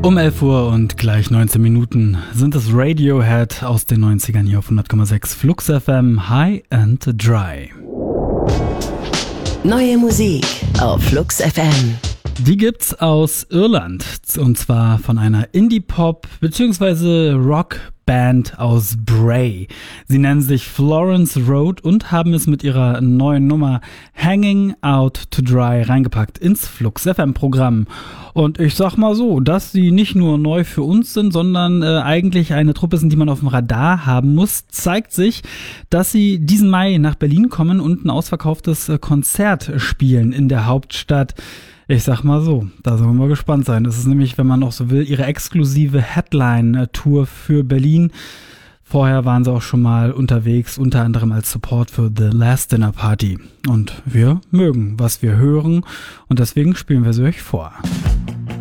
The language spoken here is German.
Um 11 Uhr und gleich 19 Minuten sind es Radiohead aus den 90ern hier auf 100,6 Flux FM, High and Dry. Neue Musik auf Flux FM. Die gibt's aus Irland, und zwar von einer Indie-Pop- bzw. Rock-Band aus Bray. Sie nennen sich Florence Road und haben es mit ihrer neuen Nummer Hanging Out to Dry reingepackt ins Flux FM-Programm. Und ich sag mal so, dass sie nicht nur neu für uns sind, sondern eigentlich eine Truppe sind, die man auf dem Radar haben muss, zeigt sich, dass sie diesen Mai nach Berlin kommen und ein ausverkauftes Konzert spielen in der Hauptstadt. Ich sag mal so, da sollen wir gespannt sein. Es ist nämlich, wenn man auch so will, ihre exklusive Headline-Tour für Berlin. Vorher waren sie auch schon mal unterwegs, unter anderem als Support für The Last Dinner Party. Und wir mögen, was wir hören, und deswegen spielen wir sie euch vor.